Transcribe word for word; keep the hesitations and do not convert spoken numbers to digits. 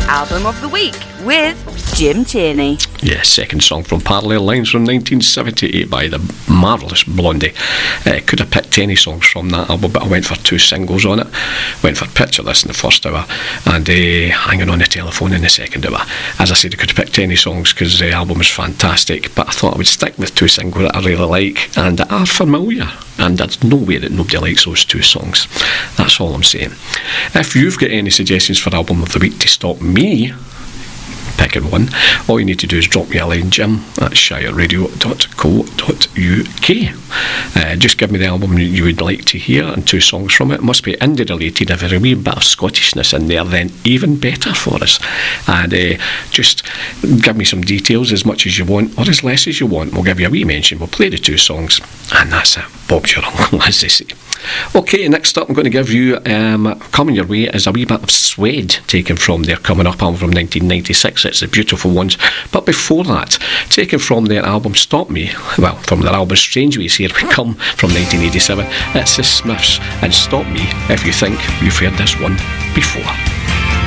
Album of the Week with Jim Tierney. Yeah, second song from Parallel Lines from nineteen seventy-eight by the marvellous Blondie. Uh, could have picked any songs from that album, but I went for two singles on it. Went for Picture This in the first hour and uh, Hanging on the Telephone in the second hour. As I said, I could have picked any songs because the album is fantastic, but I thought I would stick with two singles that I really like and that are familiar. And there's no way that nobody likes those two songs. That's all I'm saying. If you've got any suggestions for Album of the Week to stop me picking one, all you need to do is drop me a line, Jim at shire radio dot co dot uk. Uh, just give me the album you would like to hear and two songs from it. It must be indie related. If there's a wee bit of Scottishness in there, then even better for us. And uh, just give me some details, as much as you want or as less as you want. We'll give you a wee mention, we'll play the two songs, and that's it. Bob's your uncle, as they say. Okay, next up I'm going to give you, um, coming your way is a wee bit of Suede, taken from their Coming Up album from nineteen ninety-six. It's the Beautiful Ones. But before that, taken from their album Stop Me, well, from their album Strange Ways, Here We Come from nineteen eighty-seven, it's the Smiths and Stop Me If You Think You've Heard This One Before.